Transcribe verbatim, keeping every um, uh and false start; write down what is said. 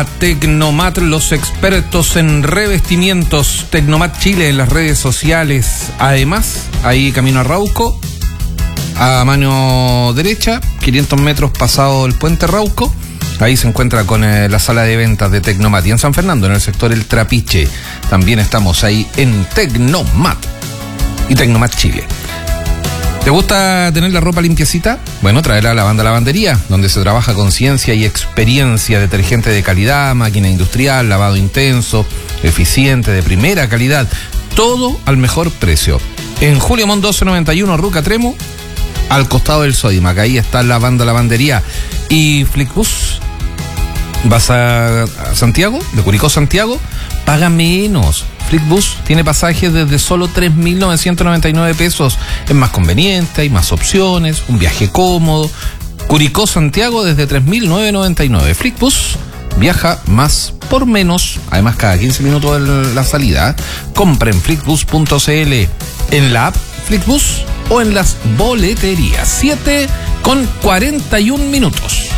Tecnomat, los expertos en revestimientos. Tecnomat Chile en las redes sociales. Además, ahí camino a Rauco, a mano derecha, quinientos metros pasado el puente Rauco. Ahí se encuentra con eh, la sala de ventas de Tecnomat. Y en San Fernando, en el sector El Trapiche, también estamos ahí en Tecnomat y Tecnomat Chile. ¿Te gusta tener la ropa limpiecita? Bueno, traerla a Lavanda Lavandería, donde se trabaja con ciencia y experiencia, detergente de calidad, máquina industrial, lavado intenso, eficiente, de primera calidad, todo al mejor precio. En Julio Montt doce noventa y uno, Ruca Tremo, al costado del Sodimac, ahí está Lavanda Lavandería. Y Flickbus, vas a, a Santiago, de Curicó a Santiago, paga menos. Flickbus tiene pasajes desde solo tres mil novecientos noventa y nueve pesos. Es más conveniente, hay más opciones, un viaje cómodo. Curicó Santiago desde tres mil novecientos noventa y nueve. Flickbus viaja más por menos. Además, cada quince minutos de la salida. Compra en flickbus punto cl, en la app Flickbus o en las boleterías. siete con cuarenta y un minutos.